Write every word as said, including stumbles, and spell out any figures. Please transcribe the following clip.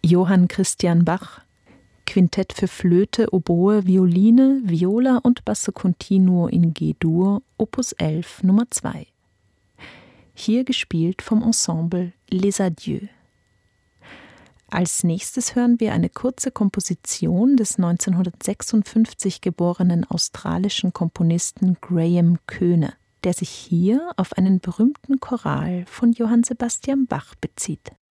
Johann Christian Bach, Quintett für Flöte, Oboe, Violine, Viola und Basso Continuo in G-Dur, Opus elf, Nummer zwei. Hier gespielt vom Ensemble Les Adieux. Als nächstes hören wir eine kurze Komposition des neunzehnhundertsechsundfünfzig geborenen australischen Komponisten Graham Köhne, der sich hier auf einen berühmten Choral von Johann Sebastian Bach bezieht.